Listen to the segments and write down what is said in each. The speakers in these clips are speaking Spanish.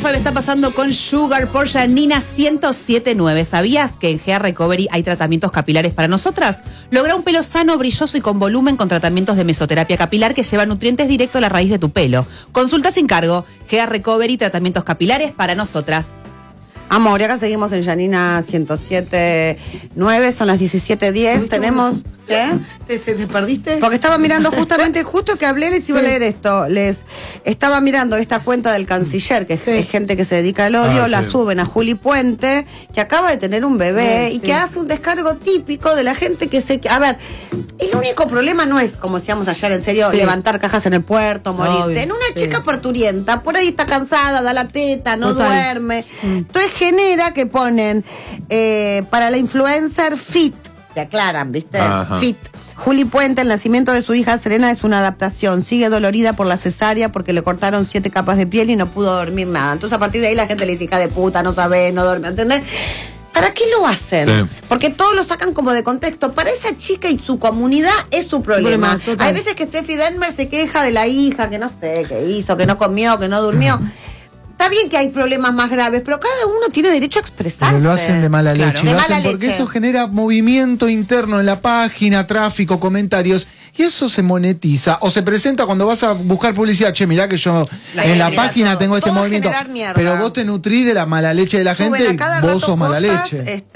5 está pasando con Sugar por Janina 107.9. ¿Sabías que en GA Recovery hay tratamientos capilares para nosotras? Logra un pelo sano, brilloso y con volumen con tratamientos de mesoterapia capilar que llevan nutrientes directo a la raíz de tu pelo. Consulta sin cargo. GA Recovery, tratamientos capilares para nosotras. Amor, y acá seguimos en Janina 107.9, son las 17:10. Tenemos... ¿Qué? ¿Te perdiste? Porque estaba mirando justo que hablé, les iba a leer esto. Les estaba mirando esta cuenta del canciller, que es gente que se dedica al odio, la suben a Juli Puente, que acaba de tener un bebé y que hace un descargo típico de la gente que se... A ver, el único problema no es, como decíamos ayer, en serio, levantar cajas en el puerto, morirte. En una chica parturienta, por ahí está cansada, da la teta, no duerme. Entonces genera que ponen para la influencer fit, te aclaran, ¿viste? Ajá. Fit. Juli Puente, el nacimiento de su hija Serena es una adaptación. Sigue dolorida por la cesárea porque le cortaron 7 capas de piel y no pudo dormir nada. Entonces a partir de ahí la gente le dice, hija de puta, no sabe, no duerme, ¿entendés? ¿Para qué lo hacen? Sí. Porque todos lo sacan como de contexto. Para esa chica y su comunidad es su problema. Hay veces que Steffi Denmer se queja de la hija, que no sé, qué hizo, que no comió, que no durmió. Está bien que hay problemas más graves, pero cada uno tiene derecho a expresarse. Pero lo hacen de mala leche. De mala leche. Porque eso genera movimiento interno en la página, tráfico, comentarios, y eso se monetiza. O se presenta cuando vas a buscar publicidad. Che, mirá que yo en la página tengo este movimiento. Pero vos te nutrís de la mala leche de la gente y vos sos mala leche.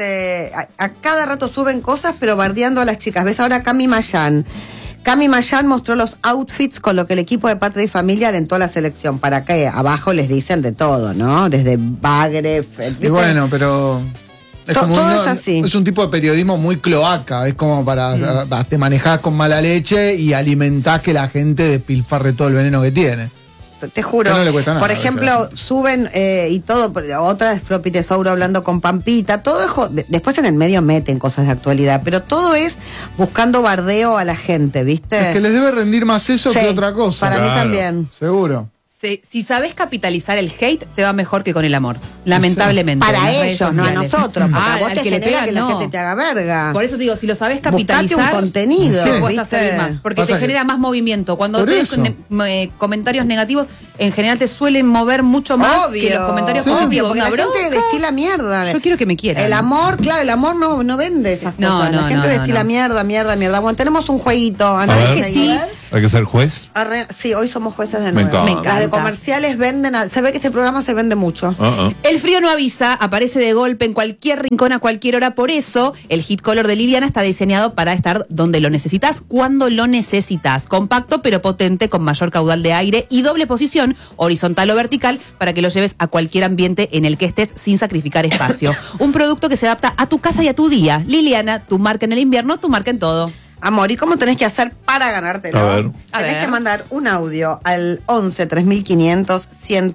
A cada rato suben cosas, pero bardeando a las chicas. ¿Ves ahora Cami Mayán? Cami Mayán mostró los outfits con lo que el equipo de Patria y Familia alentó a la selección. Para que abajo les dicen de todo, ¿no? Desde bagre... Y bueno, pero... Todo es así. Es un tipo de periodismo muy cloaca. Es como para... Te manejás con mala leche y alimentás que la gente despilfarre todo el veneno que tiene. Te juro, no le cuesta nada, por ejemplo, suben y todo, otra es Floppy Tesouro hablando con Pampita, todo es, después en el medio meten cosas de actualidad, pero todo es buscando bardeo a la gente, ¿viste? Es que les debe rendir más eso que otra cosa. Para mí también. Seguro. Si sabes capitalizar el hate, te va mejor que con el amor. Lamentablemente. Para ellos, no a nosotros. Porque a vos te genera que la gente te haga verga. Por eso te digo, si lo sabes capitalizar, buscate un contenido. Puedes hacer más. Porque te genera más movimiento. Cuando ves comentarios negativos, en general te suelen mover mucho más que los comentarios positivos. Porque la gente destila mierda. Yo quiero que me quieran. El amor, claro, el amor no vende esas cosas. La gente destila mierda. Bueno, tenemos un jueguito. ¿Sabes que sí? ¿Hay que ser juez? Sí, hoy somos jueces de nuevo. Me encanta. Las de comerciales venden, se ve que este programa se vende mucho. El frío no avisa, aparece de golpe en cualquier rincón a cualquier hora, por eso el Hit Color de Liliana está diseñado para estar donde lo necesitas, cuando lo necesitas. Compacto pero potente, con mayor caudal de aire y doble posición, horizontal o vertical, para que lo lleves a cualquier ambiente en el que estés sin sacrificar espacio. Un producto que se adapta a tu casa y a tu día. Liliana, tu marca en el invierno, tu marca en todo. Amor, ¿y cómo tenés que hacer para ganártelo? Tenés que mandar un audio al 11 3500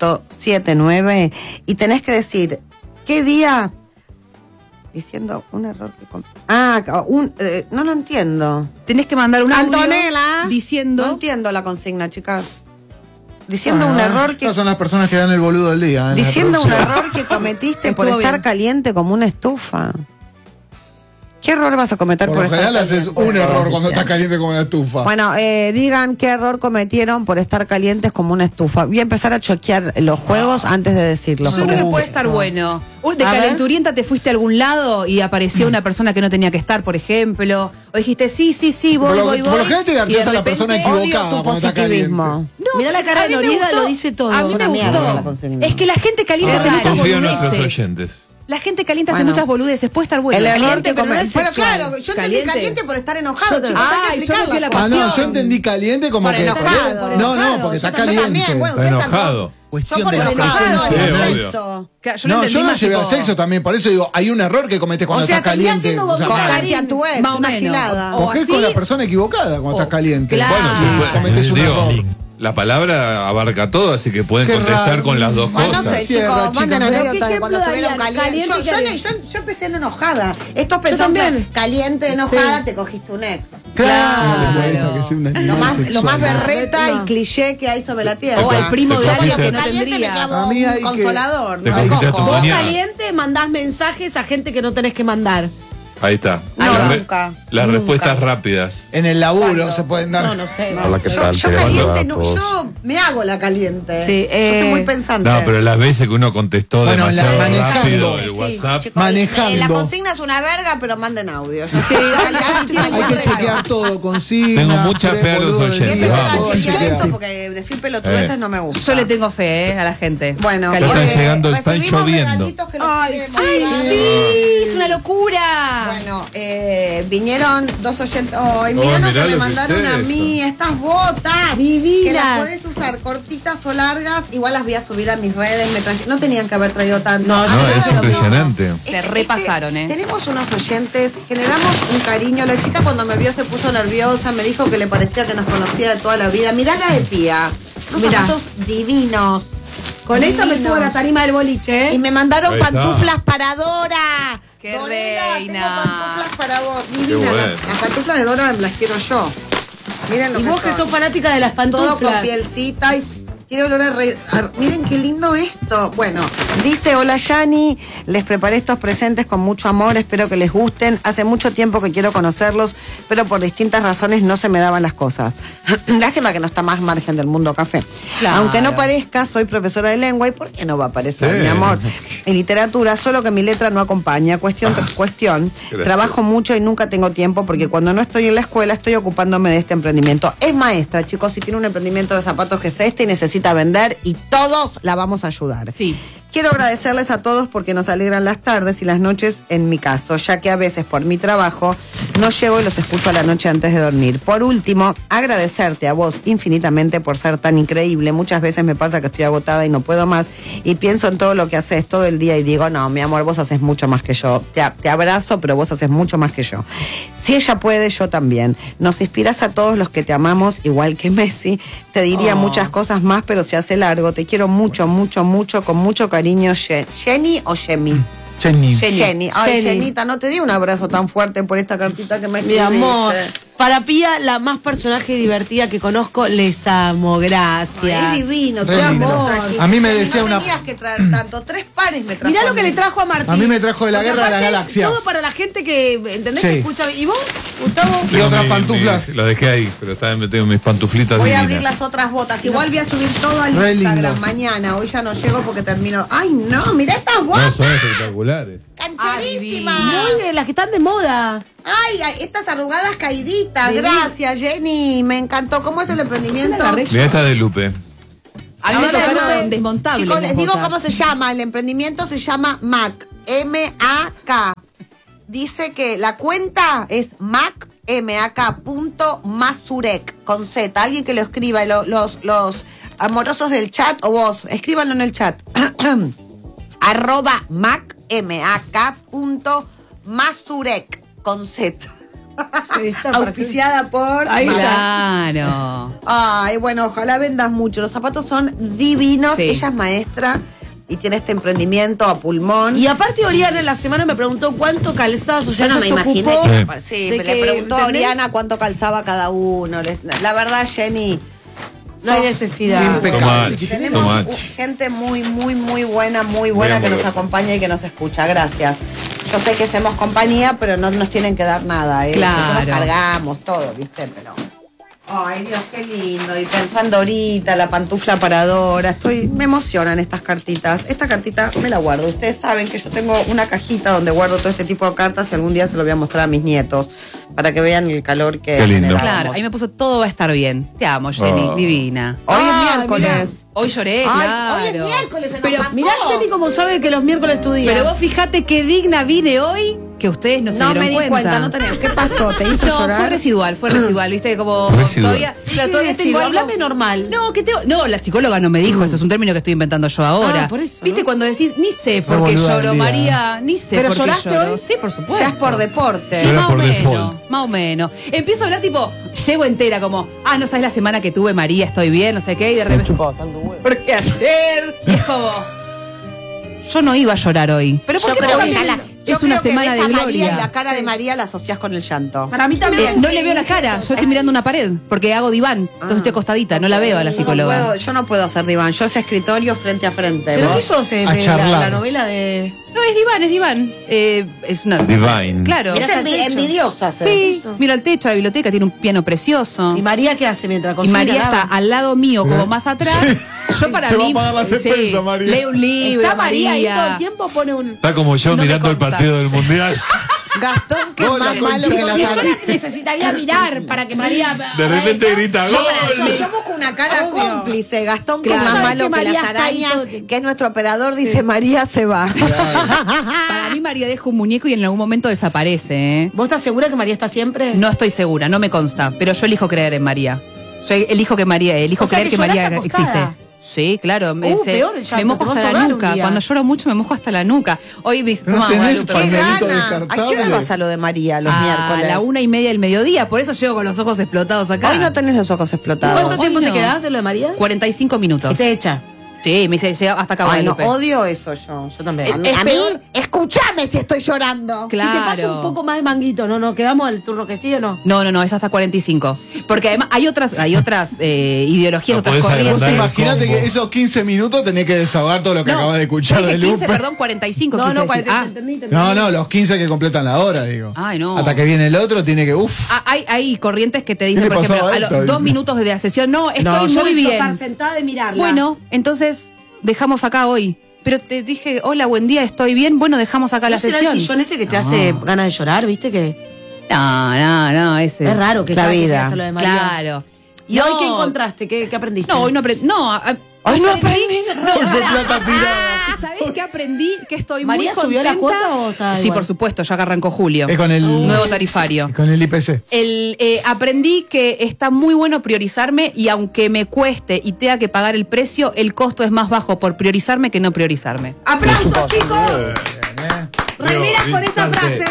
1079 y tenés que decir qué día, diciendo un error que... no lo entiendo. Tenés que mandar un audio Antonella diciendo... No entiendo la consigna, chicas. Diciendo un error que... Estas son las personas que dan el boludo del día. Diciendo un error que cometiste por estar caliente como una estufa. ¿Qué error vas a cometer por estar caliente? Por lo general haces un error cuando estás caliente como una estufa. Bueno, digan qué error cometieron por estar calientes como una estufa. Voy a empezar a choquear los juegos antes de decirlo. Yo creo que puede estar bueno. De calenturienta te fuiste a algún lado y apareció una persona que no tenía que estar, por ejemplo. O dijiste, sí, voy. Por lo general te garchás a la persona equivocada cuando está caliente. No, mirá la cara de Norida, lo dice todo. A mí me gustó. Es que la gente caliente hace muchas boludeces. La gente caliente hace muchas boludeces, puede estar bueno. El error que pero claro, yo entendí caliente por estar enojado, chicos. Yo entendí caliente como que enojado. No, porque está caliente. Está enojado. Cuestión de la frecuencia. Yo lo llevé al sexo también, por eso digo, hay un error que cometes cuando estás caliente. Cogerte a tu ex, una gilada. Cogés con la persona equivocada cuando estás caliente. Bueno, cometés un error. La palabra abarca todo, así que pueden contestar con las dos cosas. No sé, chicos, manden anécdotas de cuando estuvieron calientes. Yo empecé enojada. Estos pensando caliente, enojada, te cogiste un ex. Claro. Lo más berreta y cliché que hay sobre la tierra. O el primo de alguien que no tendría. Un consolador. Vos caliente mandás mensajes a gente que no tenés que mandar. Ahí está. No, nunca. Las respuestas rápidas. En el laburo ¿Cuándo? se pueden dar. No sé. Hola, ¿qué tal? Yo ¿Qué tal? caliente, no, Todos. yo me hago la caliente. Sí, Yo soy muy pensante. No, pero las veces que uno contestó Bueno, demasiado manejando. rápido el Sí. WhatsApp. Chicos, manejando. la consigna es una verga, pero manden audio. Yo Sí, Hay que chequear todo, consigna. Tengo mucha fe a los boludo del oyentes, día, vamos. todo hay que chequear chequear. esto porque decir pelotudeces no me gusta. Yo le tengo fe a la gente. Bueno, Caliente. Están llegando, están recibimos lloviendo. regalitos que los queremos. ¡Sí! ¡Es una locura! Bueno, vinieron 2 oyentes. Ay, mirá lo mirá que lo me que mandaron es a esto. mí, estas botas. Divinas. Que las podés usar cortitas o largas. Igual las voy a subir a mis redes. No tenían que haber traído tanto. No, No, es impresionante. Se repasaron, ¿eh? Tenemos unos oyentes, generamos un cariño. La chica cuando me vio se puso nerviosa, me dijo que le parecía que nos conocía de toda la vida. Mirá la de Pía. Unos Mirá. zapatos divinos. Con esto me subo a la tarima del boliche, Y me mandaron Ahí está. pantuflas para Dora. ¡Qué Dorera, reina! tengo pantuflas para vos. Qué Divinas. bueno. Las pantuflas de Dora las quiero yo. Miren lo Y que vos que son. sos fanática de las Todo con pantuflas. pielcita y tiene olor a rey. Miren qué lindo esto. Bueno, dice: hola Yani, les preparé estos presentes con mucho amor, espero que les gusten. Hace mucho tiempo que quiero conocerlos, pero por distintas razones no se me daban las cosas. Lástima que no está más margen del mundo café. Claro. Aunque no parezca, soy profesora de lengua. ¿Y por qué no va a aparecer, Sí. mi amor? En literatura, solo que mi letra no acompaña. Cuestión. Gracias. Trabajo mucho y nunca tengo tiempo porque cuando no estoy en la escuela estoy ocupándome de este emprendimiento. Es maestra, chicos, si tiene un emprendimiento de zapatos que es este y necesita vender y todos la vamos a ayudar. Sí. Quiero agradecerles a todos porque nos alegran las tardes y las noches en mi caso, ya que a veces por mi trabajo no llego y los escucho a la noche antes de dormir. Por último, agradecerte a vos infinitamente por ser tan increíble. Muchas veces me pasa que estoy agotada y no puedo más y pienso en todo lo que haces todo el día y digo, no, mi amor, vos haces mucho más que yo. Te abrazo, pero vos haces mucho más que yo. Si ella puede, yo también. Nos inspiras a todos los que te amamos, igual que Messi. Te diría muchas cosas más, pero se hace largo. Te quiero mucho, mucho, mucho, con mucho cariño. ¿Jenny o Yemi? Jenny. Jenny. Ay, Jenny. Jenita, no te di un abrazo tan fuerte por esta cartita que me Mi escribiste. amor. Para Pía, la más personaje divertida que conozco, les amo, gracias. Ay, es divino, Re tu lindo. amor. Trajiste. A mí me Jenny, decía no una- tenías que traer tanto, 3 pares me trajo. Mirá a lo que mí. le trajo a Martín. A mí me trajo de la Porque Guerra de las aparte es Galaxias. Todo para la gente que, ¿entendés? Sí. Que escucha. ¿Y vos, Gustavo? Y otras pantuflas. Lo dejé ahí, pero también tengo mis pantuflitas Voy a abrir divinas. las otras botas. Igual voy a subir todo al Re Instagram lindo. mañana. Hoy ya no llego porque termino. Ay, no, mirá estas No, botas. son espectaculares. Cancherísimas. Muy de las que están de moda. Ay, estas arrugadas caíditas. Sí. Gracias, Jenny. Me encantó. ¿Cómo es el emprendimiento? La agarré yo. Mirá esta de Lupe. A mí me Ahora tocaron no. desmontables. Chicos, las les digo botas. cómo se llama. El emprendimiento se llama MAC. M-A-K. Dice que la cuenta es MAC. MAK.Mazurek con Z. Alguien que lo escriba, los amorosos del chat o vos, escríbanlo en el chat. @ MAC MAK.Mazurek con Z. Ahí está, para que- Auspiciada por Ahí MAC. está. Claro. Ay, bueno, ojalá vendas mucho. Los zapatos son divinos. Sí. Ella es maestra y tiene este emprendimiento a pulmón. Y aparte, Oriana en la semana me preguntó cuánto calzabas. O sea, Yo no se me imaginé. ocupó que- Sí, de le que, preguntó a ¿entendés? Oriana cuánto calzaba cada uno. La verdad, Jenny, No hay sos necesidad. Impecable. Tenemos Tomás. gente muy buena Muy que nos amorosa. acompaña y que nos escucha. Gracias. Yo sé que hacemos compañía, pero no nos tienen que dar nada, ¿eh? Claro. Nosotros cargamos todo, ¿viste? Pero. Ay, Dios, qué lindo. Y pensando ahorita, la pantufla paradora. Me emocionan estas cartitas. Esta cartita me la guardo. Ustedes saben que yo tengo una cajita donde guardo todo este tipo de cartas y algún día se lo voy a mostrar a mis nietos para que vean el calor que Qué lindo. generamos. Claro, ahí me puso todo va a estar bien. Te amo, Jenny, Oh. divina. Hoy es Ah, miércoles. Hoy lloré, Ay, claro. hoy es miércoles, se nos pero, pasó. Mirá, Jenny, como sabe que los miércoles es tu día. pero vos fíjate qué digna vine hoy que ustedes no se No dieron me di cuenta, no tenía. ¿Qué pasó? ¿Te hizo No, llorar? fue residual, viste, como Residual. todavía, claro, todavía tengo algo. Háblame normal. No, no, la psicóloga no me dijo, eso es un término que estoy inventando yo ahora. Ah, por eso, ¿Viste ¿no? cuando decís, ni sé por Re qué boluda lloro, del día. María, ni sé ¿Pero por qué lloraste lloro? hoy? Sí, por supuesto. Ya es por deporte. Y Era más por o menos, default. más o menos. Empiezo a hablar tipo, llego entera como, no sabes la semana que tuve, María, estoy bien, no sé qué, y de repente, porque ayer, y es como, yo no iba a llorar hoy. ¿Pero por Yo qué creo te que vas ya a- es una semana de María, gloria. la cara de María la asociás con el llanto. Para mí también. No le veo la cara, yo estoy mirando una pared, porque hago diván, entonces estoy acostadita, no la veo a la psicóloga. Yo no puedo hacer diván, yo sé escritorio frente a frente. ¿Pero ¿no? qué sos A charlar. la novela de...? No, es diván, es diván. Es una... Divine. Claro. Es envidiosa. Sí, miro al techo, la biblioteca tiene un piano precioso. ¿Y María qué hace mientras Y cocina? María está al lado mío, como más atrás. Yo para Se va mí. a pagar la cerveza, María. Leo un libro. Está María ahí todo el María. tiempo, pone un... Está como yo No me mirando el consta. partido del mundial. Gastón, que es Hola, más malo que la Yo sala. necesitaría mirar para que María... De repente grita Yo ¡gol! busco una cara Obvio. cómplice. Gastón, que es Claro. más Sabes malo que que María las está ahí arañas, todo- que es nuestro operador, dice María se va. Para mí, María deja un muñeco y en algún momento desaparece, ¿eh? ¿Vos estás segura que María está siempre? No estoy segura, no me consta, pero yo elijo creer en María. Yo elijo que María, elijo O sea, creer que que María llorás acostada. existe. Sí, claro. peor el llanto, me mojo te vas hasta a la ahogar un nuca. día. Cuando lloro mucho me mojo hasta la nuca. Hoy Pero toma, tenés Guadalupe. ¡Qué Pañuelito gana! ¿A descartable. qué hora vas a lo de María los ¿A miércoles? la 1:30 del mediodía? Por eso llego con los ojos explotados acá. Hoy no tenés los ojos explotados. ¿Cuánto tiempo Hoy te no. quedás en lo de María? 45 minutos. Y te echa. Sí, me dice, llega hasta acá, Ay, no, Guadalupe. odio eso yo. Yo también. A mí, escúchame si estoy llorando. Claro. Si te pasa un poco más de manguito, ¿no? ¿Quedamos al turno que sigue o no? No, es hasta 45. Porque además hay otras ideologías, No otras podés corrientes. agrandar el Imagínate combo. que esos 15 minutos tenés que desahogar todo lo que acabas de escuchar dije de 15, Lupe. perdón, 45 No, quise no, decir. 40, entendí. No, los 15 que completan la hora, digo. Ay, no. Hasta que viene el otro, tiene que. Uf. Hay corrientes que te ¿Qué dicen, le por ejemplo, pasaba a a los esta? 2 minutos de la sesión, no, estoy No, yo muy necesito estar bien. sentada y mirarla. Bueno, entonces dejamos acá hoy. Pero te dije, hola, buen día, estoy bien. Bueno, dejamos acá la ¿No será sesión. el sillón ese que te hace ganas de llorar, viste? Que No, ese es raro que la cada vez vida. hace lo de María. Claro. ¿Y hoy qué encontraste? ¿Qué aprendiste? No, hoy no aprendí. Hoy no aprendí. Hoy fue plata tirada. ¿Sabés qué aprendí? Que estoy ¿María muy subió contenta. la cuota o está Sí, igual? por supuesto, ya que arrancó julio. Es con el. Nuevo tarifario. Con el IPC. Aprendí que está muy bueno priorizarme y aunque me cueste y tenga que pagar el precio, el costo es más bajo por priorizarme que no priorizarme. ¡Aplausos, chicos! Remeras con esta frase.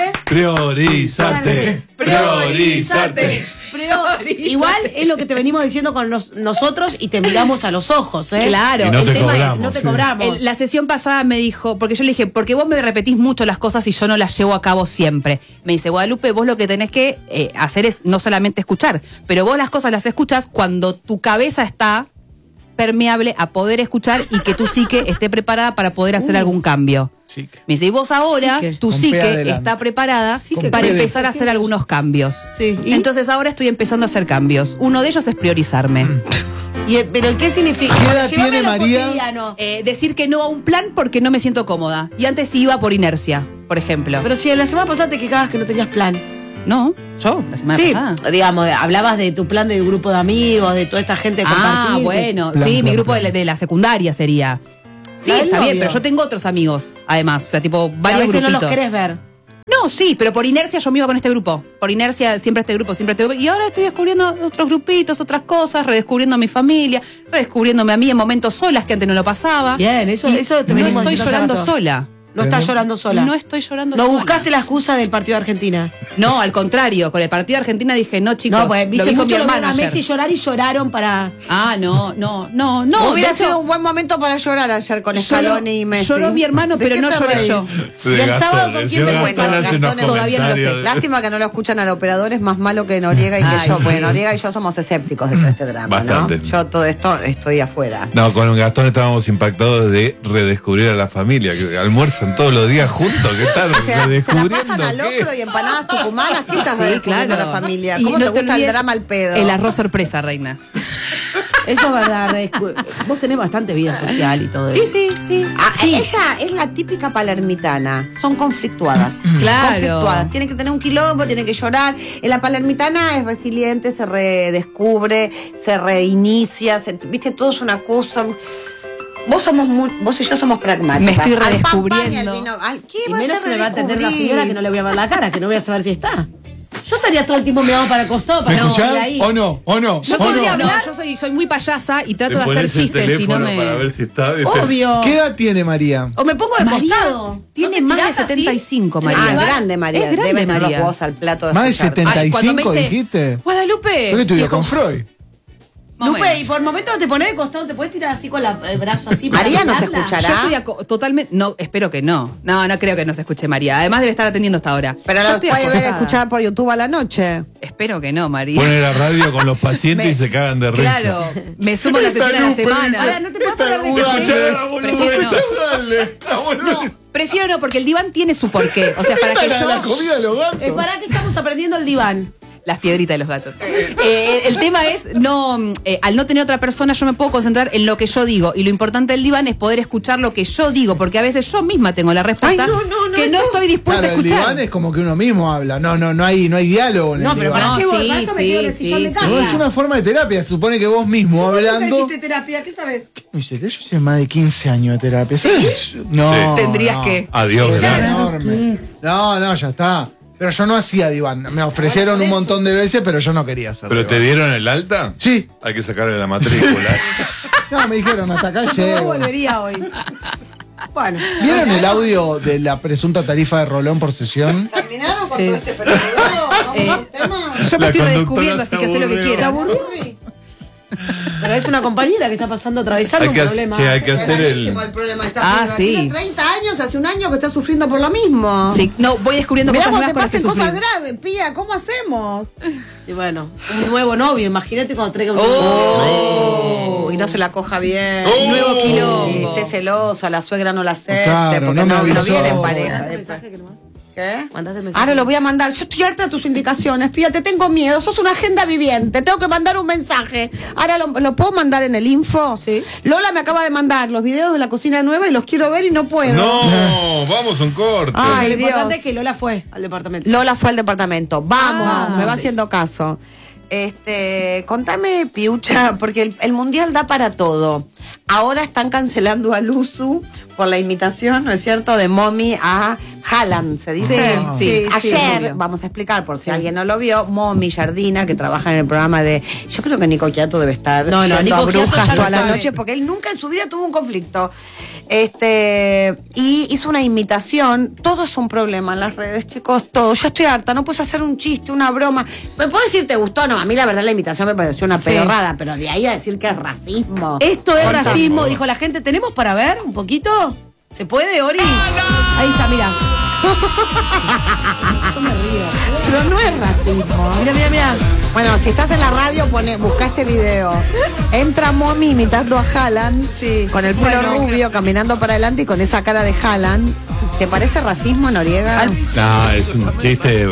Priorízate. Priorízate. Igual es lo que te venimos diciendo con nosotros y te miramos a los ojos, ¿eh? Claro, Y no el te tema cobramos. es. No te cobramos. La sesión pasada me dijo, porque yo le dije, porque vos me repetís mucho las cosas y yo no las llevo a cabo siempre. Me dice, Guadalupe, vos lo que tenés que hacer es no solamente escuchar, pero vos las cosas las escuchas cuando tu cabeza está permeable a poder escuchar y que tu psique esté preparada para poder hacer algún cambio. Chic. Me dice, y vos ahora, Psique. tu Con P psique adelante. está preparada Psique, para con P. empezar a hacer algunos cambios. Sí, ¿y? Entonces ahora estoy empezando a hacer cambios. Uno de ellos es priorizarme. ¿Pero qué significa? ¿Qué edad Llévame tiene a lo María? cotidiano. Decir que no a un plan porque no me siento cómoda. Y antes iba por inercia, por ejemplo. Pero si la semana pasada te quejabas que no tenías plan. No, yo, la semana Sí, pasada. digamos, hablabas de tu plan del grupo de amigos, de toda esta gente Ah, compartir. bueno, Plan, sí, mi plan, grupo plan. de la secundaria sería. Sí, La del está bien, novio. pero yo tengo otros amigos, además. O sea, tipo, Que a varios veces grupitos. no los querés ver. No, sí, pero por inercia yo me iba con este grupo. Por inercia siempre este grupo, siempre este grupo. Y ahora estoy descubriendo otros grupitos, otras cosas, redescubriendo a mi familia, redescubriéndome a mí en momentos solas que antes no lo pasaba. Bien, eso Y te no venimos estoy diciendo hace llorando rato. sola. No estás llorando sola. No estoy llorando No sola. buscaste la excusa del partido de Argentina. No, al contrario, con el partido de Argentina dije, no, chicos, No, pues lo viste vi con mi mucho lo vieron hermano a ayer. Messi llorar y lloraron para. Ah, no. Hubiera de hecho, sido un buen momento para llorar ayer con Scaloni y Messi. Lloró mi hermano, ¿De pero qué no te lloré reís? yo. ¿Y el sábado con quién te Gastón cuentas? hace unos Gastón todavía no lo sé. comentarios. Lástima que no lo escuchan al operador, es más malo que Noriega y que Ay, yo. sí. Porque Noriega y yo somos escépticos de todo este drama, Bastante. ¿no? Yo todo esto estoy afuera. No, con Gastón estábamos impactados de redescubrir a la familia, que almuerzan todos los días juntos, ¿qué tal? Se la Redescubriendo pasan al qué. locro y empanadas tucumanas. ¿Qué estás Sí, redescubriendo claro. a la familia? Y ¿Cómo no te gusta el olvides drama al pedo? El arroz sorpresa, reina. Eso es verdad. Vos tenés bastante vida social y todo Sí, eso. sí. Ah, Sí. ella es la típica palermitana. Son conflictuadas. Claro. Conflictuadas. Tiene que tener un quilombo, tiene que llorar. La palermitana es resiliente, se redescubre, se reinicia. Viste, todo es una cosa. Vos y yo somos pragmáticas. Me estoy Al pan, pan y al redescubriendo. vino. ¿Qué Y va a menos ser se me va a atender una redescubrir? señora que no le voy a ver la cara, que no voy a saber si está. Yo estaría todo el tiempo mirando para el costado ¿Me para no escuchás? ir ahí. ¿O no? ¿O no? Yo ¿O soy, no? yo soy muy payasa y trato Le de hacer pones el chistes si no teléfono para ver me. si está, ¿viste? Obvio. ¿Qué edad tiene María? O me pongo de María costado. tiene ¿No te más de tirás así? 75, ¿En María. el Ah, lugar? grande María. Es grande, Debe tener los María. huevos al plato de Más de escucharte. 70. Ay, cuando me 75 dice, dijiste. Guadalupe. Yo que estudié y es con como, Freud. Lupe, y por momentos te pones de costado, te puedes tirar así con el brazo así. María nos mirarla? escuchará. Yo estoy totalmente. No, espero que no. No creo que no se escuche María. Además debe estar atendiendo hasta ahora. Pero Yo lo estoy puede ver acostada. escuchar por YouTube a la noche. Espero que no, María. Ponen la radio con los pacientes y se cagan de risa. Claro, me sumo a la sesión a la semana. Ahora, no te puedes parar de Prefiero no. No, prefiero no, porque el diván tiene su porqué. O sea, para que yo. La comida de los gatos. ¿Para qué estamos aprendiendo el diván? Las piedritas de los gatos. El tema es, al no tener otra persona, yo me puedo concentrar en lo que yo digo. Y lo importante del diván es poder escuchar lo que yo digo, porque a veces yo misma tengo la respuesta Ay, no, que no estoy dispuesta Claro, a el escuchar. diván es como que uno mismo habla. No hay diálogo en No, el pero diván. ¿para qué No, vos? sí, Para eso me sí, quedo en el sí, sillón de sí. casa. No, es una forma de terapia. Se supone que vos mismo hablando. ¿Nunca hiciste terapia? ¿Qué sabes? Dice que yo hice más de 15 años de terapia. ¿Sabes? No. Sí. Tendrías no. que. Adiós, Es gracias. enorme. No, ya está. Pero yo no hacía diván. Me ofrecieron un montón de veces, pero yo no quería hacer ¿Pero te diván. dieron el alta? Sí. Hay que sacarle la matrícula. No, me dijeron, hasta acá No llego. volvería hoy. Bueno. ¿Vieron el audio de la presunta tarifa de Rolón por sesión? ¿Terminaron con Sí. todo este periodo? ¿Vamos al tema? Yo me La estoy conductora redescubriendo, se así que sé lo que aburrió. quieras. Pero es una compañera que está pasando, atravesando Hay un que, problema. che, hay que Es hacer gravísimo el. el problema de esta Ah, piba. sí. Tiene 30 años, hace un año que está sufriendo por lo mismo. Sí, no, voy descubriendo Mirá, cosas cuando nuevas te con las que pasen cosas sufrí. graves, Pía, ¿cómo hacemos? Y bueno, un nuevo novio, imagínate cuando traiga un Y no se la coja bien. Nuevo Y quilombo. esté celosa, la suegra no la acepte, Claro, porque no me no avisó. viene en ¿Mandaste pareja. mensaje que nomás? ¿Qué? ¿Mandaste mensaje? Ahora lo voy a mandar. Yo estoy harta de tus indicaciones. Fíjate, tengo miedo. Sos una agenda viviente. Tengo que mandar un mensaje. Ahora lo puedo mandar en el info. Sí. Lola me acaba de mandar los videos de la cocina nueva y los quiero ver y no puedo. No, vamos a un corte. Ay, Lo importante Dios. es que Lola fue al departamento. Lola fue al departamento. Vamos, Ah, me va sí, haciendo caso. Contame, Piucha, porque el mundial da para todo. Ahora están cancelando a Luzu por la imitación, ¿no es cierto?, de Mommy a Haaland, se dice. Sí, Ayer, obvio. vamos a explicar por si alguien no lo vio, Mommy Jardina, que trabaja en el programa de. Yo creo que Nico Quiato debe estar No, yendo Nico a Quiato brujas ya lo toda la sabe. noche, porque él nunca en su vida tuvo un conflicto. Y hizo una imitación. Todo es un problema en las redes, chicos, todo. Ya estoy harta, no puedes hacer un chiste, una broma. Me puedo decir, ¿te gustó? No, a mí la verdad la imitación me pareció una Sí. pedorrada, pero de ahí a decir que es racismo. Esto es Contame. racismo, dijo la gente. ¿Tenemos para ver un poquito? ¿Se puede, Ori? Ahí está, mira. Yo me río. Pero no es racismo. Mira. Bueno, si estás en la radio, busca este video. Entra Mommy imitando a Haaland, Sí. con el pelo Bueno, rubio, caminando para adelante y con esa cara de Haaland. ¿Te parece racismo, Noriega? No, es un chiste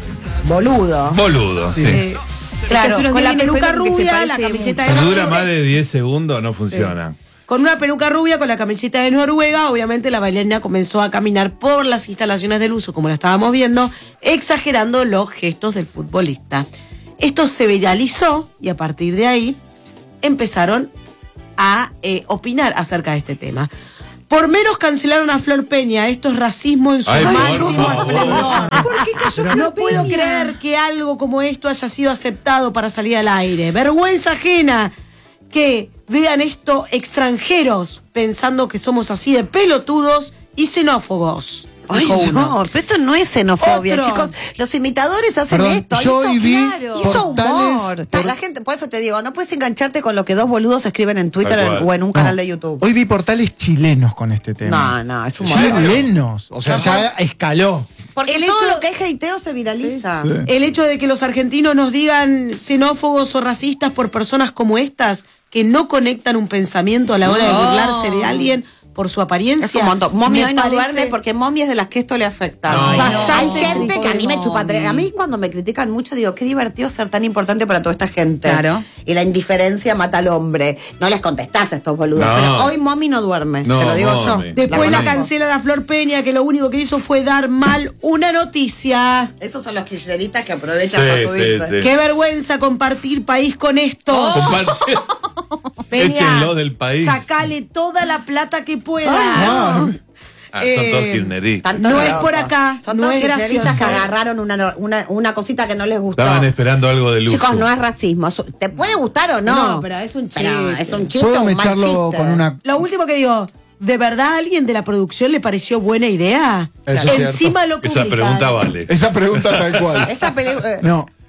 Boludo. boludo, sí. Sí. Claro, hace unos con la días peluca viene el pelo que se rubia, la parece camiseta Si de dura noche. más de 10 segundos, no funciona. Con una peluca rubia, con la camiseta de Noruega, obviamente la bailarina comenzó a caminar por las instalaciones del uso, como la estábamos viendo, exagerando los gestos del futbolista. Esto se viralizó y a partir de ahí empezaron a opinar acerca de este tema. Por menos cancelaron a Flor Peña. Esto es racismo en su Ay, por máximo favor. esplendor. ¿Por qué cayó No Flor puedo Peña? creer que algo como esto haya sido aceptado para salir al aire. Vergüenza ajena que vean esto extranjeros pensando que somos así de pelotudos y xenófobos. Ay, dijo uno. no, pero esto no es xenofobia, Otro. chicos. Los imitadores hacen Perdón, esto. yo hizo, hoy vi hizo portales humor. por- La gente, por eso te digo, no puedes engancharte con lo que dos boludos escriben en Twitter Tal cual. o en un canal de YouTube. Hoy vi portales chilenos con este tema. No, es humor. Chilenos. O sea, ya escaló. Porque El todo hecho- lo que es hateo se viraliza. Sí. El hecho de que los argentinos nos digan xenófobos o racistas por personas como estas que no conectan un pensamiento a la hora de burlarse de alguien por su apariencia. Es un montón. Mommy me hoy no parece- duerme porque Mommy es de las que esto le afecta. No, Bastante Hay gente triste. que a mí me chupa Mommy. A mí cuando me critican mucho digo, qué divertido ser tan importante para toda esta gente. Claro. Y la indiferencia mata al hombre. No les contestás a estos boludos. No. Pero hoy Mommy no duerme. No, te lo digo yo. Mommy. Después la conozco. cancelan a Flor Peña, que lo único que hizo fue dar mal una noticia. Esos son los kirchneristas que aprovechan Sí, para sí, subirse. sí. Qué vergüenza compartir país con esto. Comparte- Échenlo del país. Sacale toda la plata que puedas. Ah, Ah, son todos kirchneristas. Tanto No es loco. por acá, Son no todos es kirchneristas que gracioso. agarraron una cosita que no les gustó. Estaban esperando algo de luz. Chicos, no es racismo. Te puede gustar o no. No, pero es un Pero chiste. es un chiste, ¿Puedo un mal echarlo chiste. con una... Lo último que digo, ¿de verdad a alguien de la producción le pareció buena idea? Eso es Encima lo Esa publican. pregunta vale. Esa pregunta tal cual. Esa película. No.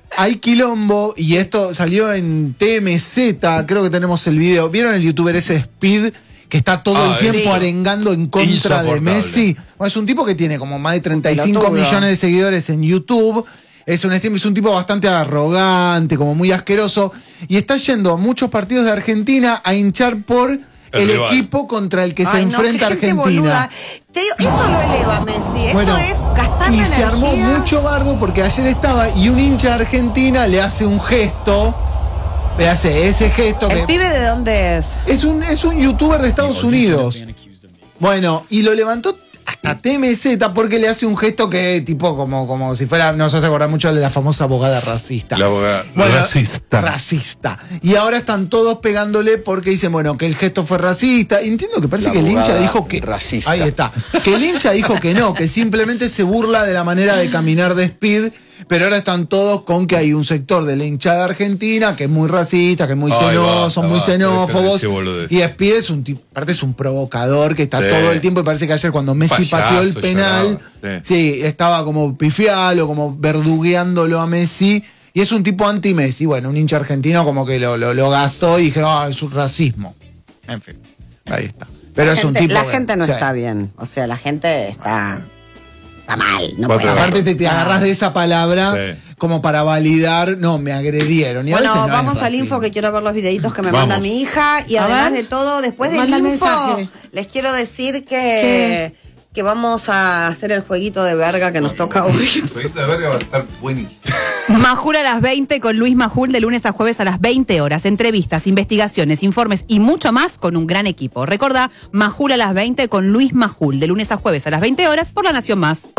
hay quilombo, y esto salió en TMZ, creo que tenemos el video. ¿Vieron el youtuber ese Speed? Que está todo el tiempo arengando en contra de Messi. Bueno, es un tipo que tiene como más de 35 millones de seguidores en YouTube. Es un tipo bastante arrogante, como muy asqueroso. Y está yendo a muchos partidos de Argentina a hinchar por el equipo contra el que se enfrenta Argentina. Te digo, eso lo eleva a Messi. Bueno, eso es gastar la y energía. se armó mucho bardo porque ayer estaba y un hincha de Argentina le hace un gesto. Le hace ese gesto. ¿El pibe de dónde es? Es un youtuber de Estados Unidos. Bueno, y lo levantó hasta TMZ porque le hace un gesto que tipo como si fuera, nos hace acordar mucho de la famosa abogada racista. La abogada racista. Y ahora están todos pegándole porque dicen, bueno, que el gesto fue racista. Entiendo que parece que el hincha dijo que... Racista. Ahí está. Que el hincha dijo que no, que simplemente se burla de la manera de caminar de Speed. Pero ahora están todos con que hay un sector de la hinchada argentina que es muy racista, que es muy son muy xenófobos. Y Speed es un tipo, aparte es un provocador que está todo el tiempo, y parece que ayer cuando Messi pateó el penal, estaba como pifialo, como verdugueándolo a Messi. Y es un tipo anti-Messi. Bueno, un hincha argentino como que lo gastó y dijeron, es un racismo. En fin, ahí está. Pero es un tipo... La gente no está bien. O sea, la gente está mal. No puede aparte te agarrás de esa palabra como para validar, no, me agredieron. Y bueno, vamos al info, que quiero ver los videitos que me manda mi hija. Y además de todo, después del info, les quiero decir que vamos a hacer el jueguito de verga que nos toca hoy. El jueguito de verga va a estar buenísimo. Majul a las 20 con Luis Majul, de lunes a jueves a las 20 horas. Entrevistas, investigaciones, informes y mucho más con un gran equipo. Recordá, Majul a las 20 con Luis Majul, de lunes a jueves a las 20 horas por La Nación Más.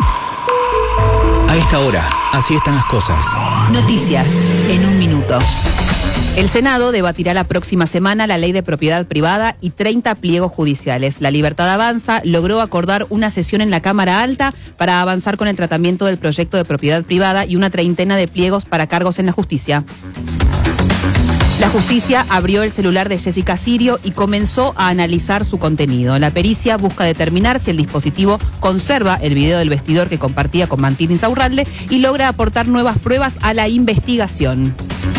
A esta hora, así están las cosas. Noticias en un minuto. El Senado debatirá la próxima semana la ley de propiedad privada y 30 pliegos judiciales. La Libertad Avanza logró acordar una sesión en la Cámara Alta para avanzar con el tratamiento del proyecto de propiedad privada y una treintena de pliegos para cargos en la justicia. La justicia abrió el celular de Jessica Sirio y comenzó a analizar su contenido. La pericia busca determinar si el dispositivo conserva el video del vestidor que compartía con Martín Insaurralde y logra aportar nuevas pruebas a la investigación.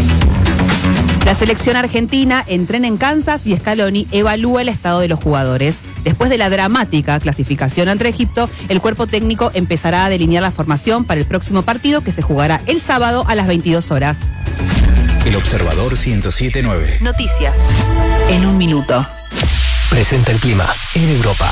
La selección argentina entrena en Kansas y Scaloni evalúa el estado de los jugadores. Después de la dramática clasificación ante Egipto, el cuerpo técnico empezará a delinear la formación para el próximo partido que se jugará el sábado a las 22 horas. El Observador 107.9. Noticias en un minuto. Presenta el clima en Europa.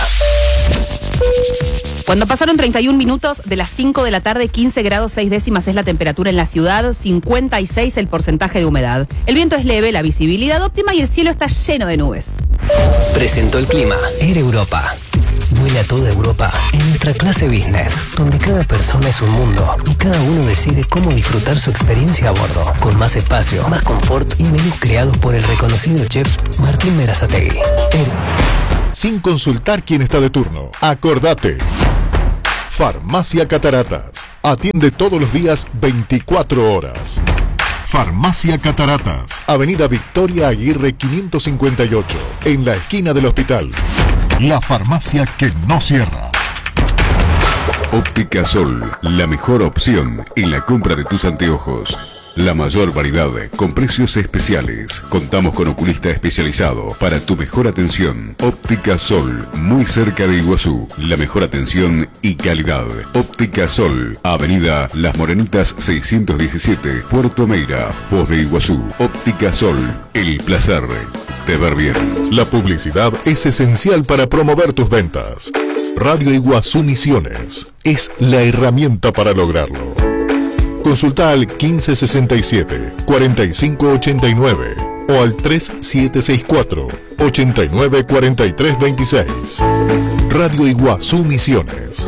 Cuando pasaron 31 minutos de las 5 de la tarde, 15 grados 6 décimas es la temperatura en la ciudad, 56 el porcentaje de humedad. El viento es leve, la visibilidad óptima y el cielo está lleno de nubes. Presentó el clima en Europa. Vuela toda Europa en nuestra clase business, donde cada persona es un mundo y cada uno decide cómo disfrutar su experiencia a bordo, con más espacio, más confort y menús creados por el reconocido chef Martín Berazategui. Sin consultar quién está de turno. Acordate. Farmacia Cataratas. Atiende todos los días 24 horas. Farmacia Cataratas. Avenida Victoria Aguirre 558. En la esquina del hospital. La farmacia que no cierra. Óptica Sol, la mejor opción en la compra de tus anteojos. La mayor variedad con precios especiales. Contamos con oculista especializado para tu mejor atención. Óptica Sol, muy cerca de Iguazú. La mejor atención y calidad. Óptica Sol, Avenida Las Morenitas 617, Puerto Meira, Foz de Iguazú. Óptica Sol, el placer de ver bien. La publicidad es esencial para promover tus ventas. Radio Iguazú Misiones es la herramienta para lograrlo. Consulta al 1567-4589 o al 3764-894326. Radio Iguazú Misiones.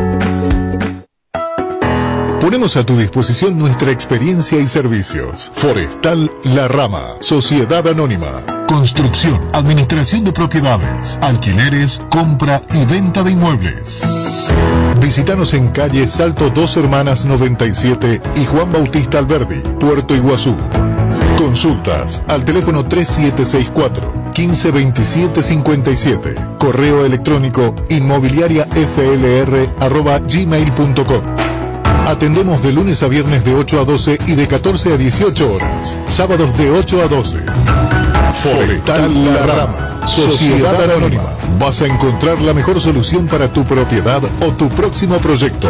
Ponemos a tu disposición nuestra experiencia y servicios. Forestal La Rama, Sociedad Anónima. Construcción, administración de propiedades, alquileres, compra y venta de inmuebles. Visítanos en calle Salto Dos Hermanas 97 y Juan Bautista Alberdi, Puerto Iguazú. Consultas al teléfono 3764 152757. Correo electrónico inmobiliariaflr@gmail.com. Atendemos de lunes a viernes de 8 a 12 y de 14 a 18 horas. Sábados de 8 a 12. Forestal La Rama, Sociedad Anónima. Vas a encontrar la mejor solución para tu propiedad o tu próximo proyecto.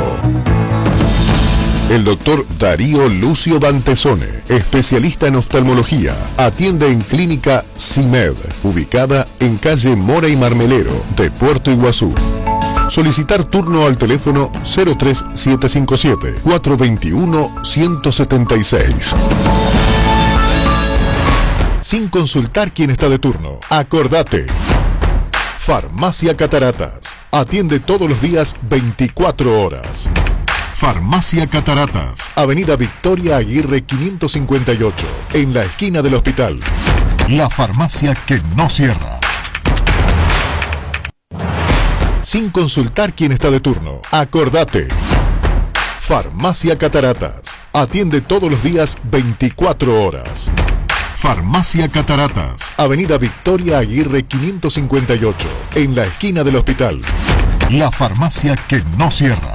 El doctor Darío Lucio Bantesone, especialista en oftalmología, atiende en Clínica CIMED, ubicada en calle Mora y Marmelero de Puerto Iguazú. Solicitar turno al teléfono 03775-421-176. Sin consultar quién está de turno. Acordate. Farmacia Cataratas. Atiende todos los días 24 horas. Farmacia Cataratas. Avenida Victoria Aguirre 558. En la esquina del hospital. La farmacia que no cierra. Sin consultar quién está de turno. Acordate. Farmacia Cataratas. Atiende todos los días 24 horas. Farmacia Cataratas. Avenida Victoria Aguirre 558. En la esquina del hospital. La farmacia que no cierra.